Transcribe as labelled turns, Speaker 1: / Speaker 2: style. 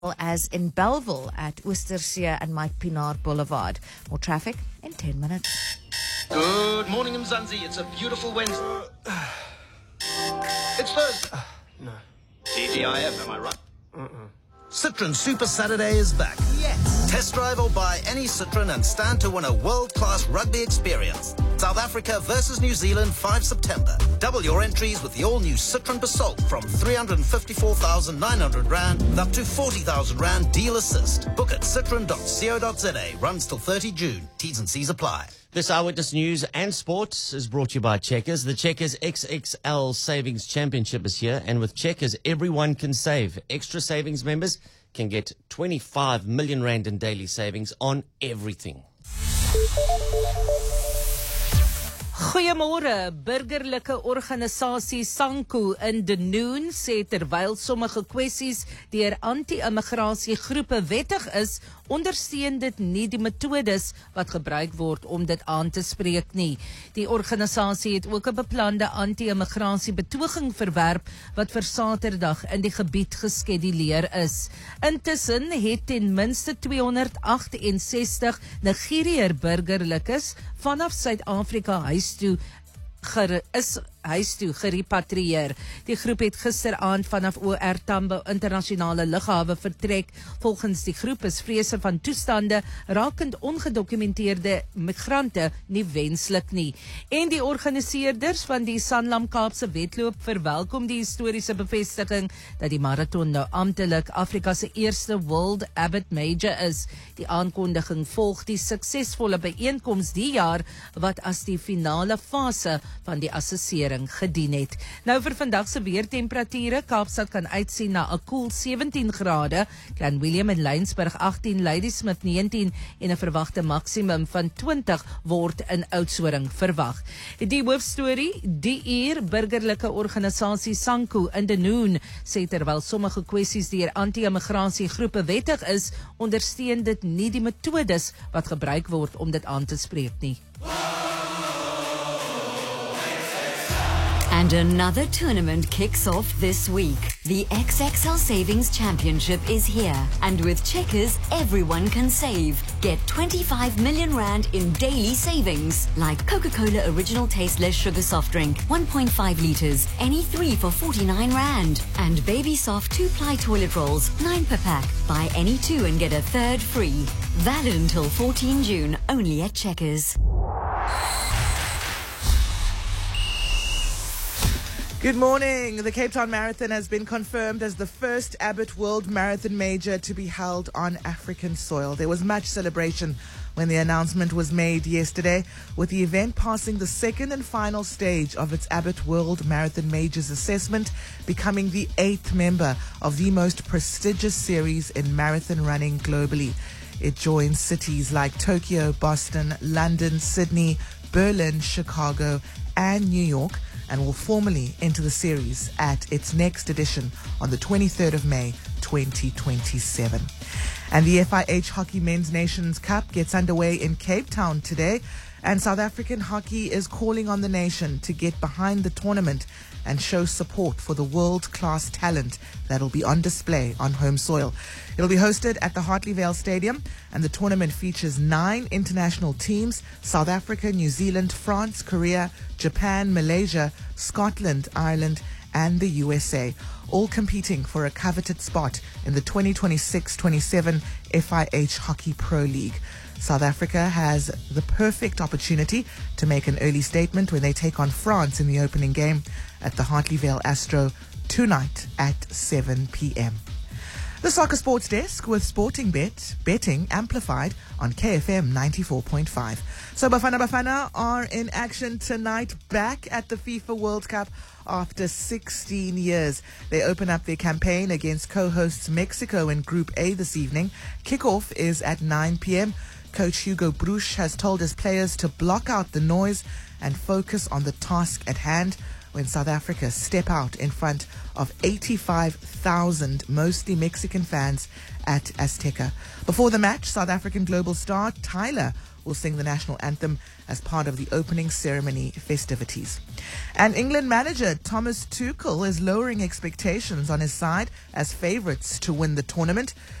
Speaker 1: as in Belleville at Oostersee and Mike Pinar Boulevard. More traffic in 10 minutes.
Speaker 2: Good morning, Mzansi. It's a beautiful Wednesday. It's Thursday.
Speaker 3: No.
Speaker 2: TGIF, am I right?
Speaker 4: Citroen Super Saturday is back. Yes. Test drive or buy any Citroen and stand to win a world-class rugby experience. South Africa versus New Zealand, 5 September. Double your entries with the all-new Citroen Basalt from 354,900 Rand with up to 40,000 Rand deal assist. Book at citroen.co.za. Runs till 30 June. T's and C's apply.
Speaker 3: This Eyewitness News and Sports is brought to you by Checkers. The Checkers XXL Savings Championship is here, and with Checkers, everyone can save. Extra savings members can get 25 million Rand in daily savings on everything.
Speaker 5: Goeiemôre. Burgerlike organisasie SANKO in Dunoon sê terwyl sommige kwessies deur anti-immigrasie groepe wettig is, ondersteun dit nie die metodes wat gebruik word om dit aan te spreek nie. Die organisasie het ook 'n beplande anti-immigrasie betoging verwerp wat vir Saterdag in die gebied geskeduleer is. Intussen het ten minste 268 Nigeriër burgerlikes vanaf Suid-Afrika huis toe gerepatrieer. Die groep het gisteraand vanaf OR Tambo internasionale lughawe vertrek. Volgens die groep is vrese van toestande rakend ongedokumenteerde migrante nie wenslik nie. En die organiseerders van die Sanlam Kaapse wedloop verwelkom die historiese bevestiging dat die marathon nou amptelik Afrika se eerste World Abbott Major is. Die aankondiging volg die suksesvolle byeenkoms die jaar wat as die finale fase van die assessering gedien het. Nou vir vandag se weertemperature, Kaapstad kan uitsien na 'n koel 17 grade, Clanwilliam en Laingsburg 18, Ladysmith 19 en 'n verwagte maksimum van 20 word in Oudtshoorn verwag. Die hoofstorie, die uur burgerlike organisasie SANKO in Dunoon sê terwyl sommige kwessies deur anti-immigrasie groepe wettig is, ondersteun dit nie die metodes wat gebruik word om dit aan te spreek nie.
Speaker 6: And another tournament kicks off this week. The XXL Savings Championship is here. And with Checkers, everyone can save. Get 25 million Rand in daily savings. Like Coca-Cola Original Tasteless Sugar Soft Drink, 1.5 litres, any 3 for 49 Rand. And Baby Soft 2-ply toilet rolls, 9 per pack. Buy any 2 and get a third free. Valid until 14 June, only at Checkers.
Speaker 7: Good morning. The Cape Town Marathon has been confirmed as the first Abbott World Marathon Major to be held on African soil. There was much celebration when the announcement was made yesterday, with the event passing the second and final stage of its Abbott World Marathon Majors assessment, becoming the 8th member of the most prestigious series in marathon running globally. It joins cities like Tokyo, Boston, London, Sydney, Berlin, Chicago, and New York, and will formally enter the series at its next edition on the 23rd of May, 2027. And the FIH Hockey Men's Nations Cup gets underway in Cape Town today, and South African hockey is calling on the nation to get behind the tournament and show support for the world-class talent that'll be on display on home soil. It'll be hosted at the Hartley Vale Stadium, and the tournament features 9 international teams: South Africa, New Zealand, France, Korea, Japan, Malaysia, Scotland, Ireland, and the USA, all competing for a coveted spot in the 2026-27 FIH Hockey Pro League. South Africa has the perfect opportunity to make an early statement when they take on France in the opening game at the Hartley Vale Astro tonight at 7 p.m. The Soccer Sports Desk with Sporting Bet, betting amplified on KFM 94.5. So Bafana are in action tonight, back at the FIFA World Cup after 16 years. They open up their campaign against co-hosts Mexico in Group A this evening. Kickoff is at 9 p.m. Coach Hugo Bruch has told his players to block out the noise and focus on the task at hand when South Africa step out in front of 85,000 mostly Mexican fans at Azteca. Before the match, South African global star Tyler will sing the national anthem as part of the opening ceremony festivities. And England manager Thomas Tuchel is lowering expectations on his side as favourites to win the tournament.